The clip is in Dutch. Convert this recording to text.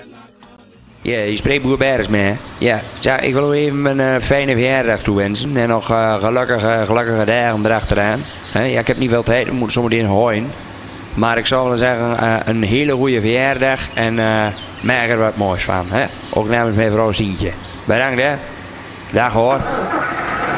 Ja, je spreekt Boer Beres mee. Ja, ik wil u even een fijne verjaardag toewensen. En nog gelukkige dagen erachteraan. Ja, ik heb niet veel tijd, ik moet zometeen hooien. Maar ik zou willen zeggen, een hele goede verjaardag. En maak er wat moois van. Hè? Ook namens mijn vrouw Sientje. Bedankt hè. Dag hoor.